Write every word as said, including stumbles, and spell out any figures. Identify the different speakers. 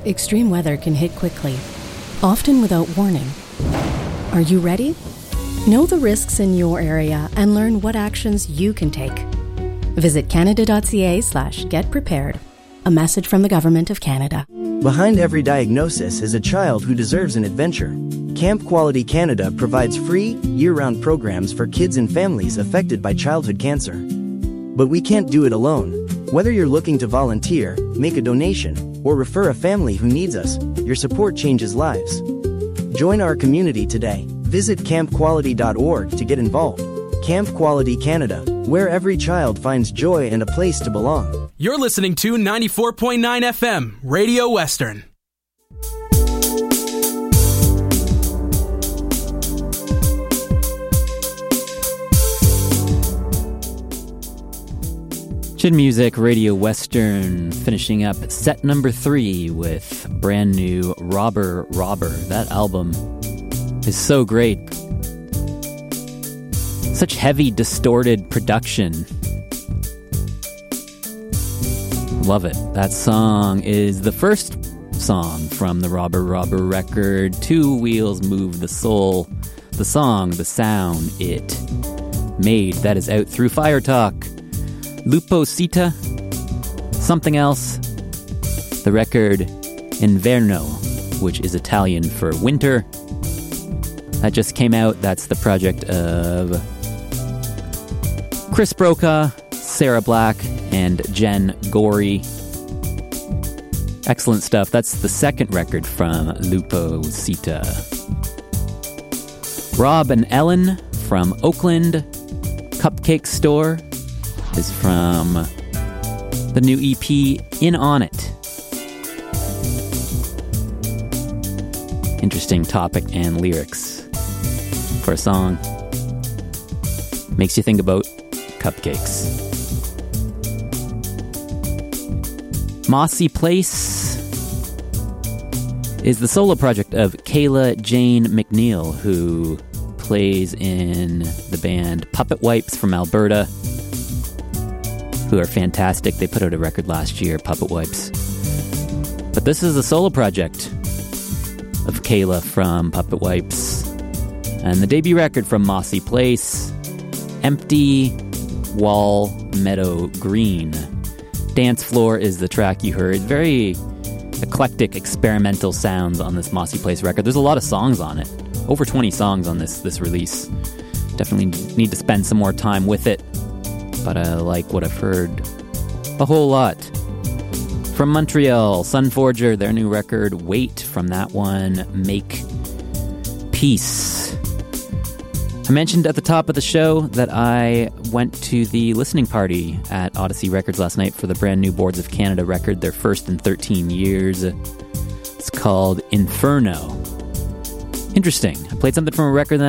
Speaker 1: extreme weather can hit quickly, often without warning. Are you ready? Know the risks in your area and learn what actions you can take. Visit canada.ca slash get prepared. A message from the Government of Canada.
Speaker 2: Behind every diagnosis is a child who deserves an adventure. Camp Quality Canada provides free, year-round programs for kids and families affected by childhood cancer. But we can't do it alone. Whether you're looking to volunteer, make a donation, or refer a family who needs us, your support changes lives. Join our community today. Visit camp quality dot org to get involved. Camp Quality Canada, where every child finds joy and a place to belong.
Speaker 3: You're listening to ninety-four point nine F M, Radio Western.
Speaker 4: Chin Music, Radio Western, finishing up set number three with brand new Robber Robber. That album is so great. Such heavy, distorted production. Love it. That song is the first song from the Robber Robber record, Two Wheels Move the Soul. The song, the sound it made. That is out through Fire Talk. Lupo Sita, Something Else, the record Inverno, which is Italian for winter. That just came out. That's the project of Chris Brokaw, Sarah Black, and Jen Gorey. Excellent stuff. That's the second record from Lupo Sita. Rob and Ellen from Oakland Cupcake Store is from the new E P In On It. Interesting topic and lyrics for a song. Makes you think about cupcakes. Mossy Place is the solo project of Kayla Jane McNeil, who plays in the band Puppet Wipes from Alberta, who are fantastic. They put out a record last year, Puppet Wipes. But this is a solo project of Kayla from Puppet Wipes. And the debut record from Mossy Place, Empty Wall Meadow Green. Dance Floor is the track you heard. Very eclectic, experimental sounds on this Mossy Place record. There's a lot of songs on it. Over twenty songs on this, this release. Definitely need to spend some more time with it. But I like what I've heard a whole lot. From Montreal, Sunforger, their new record, Wait, from that one, Make Peace. I mentioned at the top of the show that I went to the listening party at Odyssey Records last night for the brand new Boards of Canada record, their first in thirteen years. It's called Inferno. Interesting. I played something from a record that